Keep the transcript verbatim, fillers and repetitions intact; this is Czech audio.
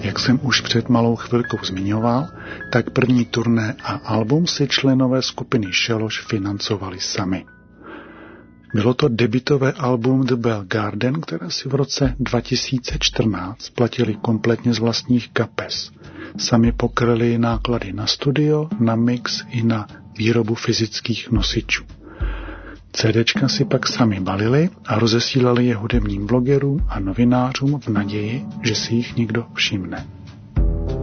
Jak jsem už před malou chvilkou zmiňoval, tak první turné a album si členové skupiny Šeloš financovali sami. Bylo to debutové album The Bell Garden, které si v roce dva tisíce čtrnáct platili kompletně z vlastních kapes. Sami pokryli náklady na studio, na mix i na výrobu fyzických nosičů. CDčka si pak sami balili a rozesílali je hudebním blogerům a novinářům v naději, že si jich někdo všimne.